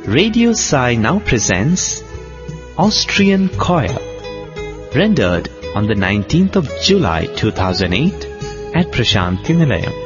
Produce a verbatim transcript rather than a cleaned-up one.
Radio Sai now presents Austrian Choir, rendered on the nineteenth of July two thousand eight at Prashanti Nilayam.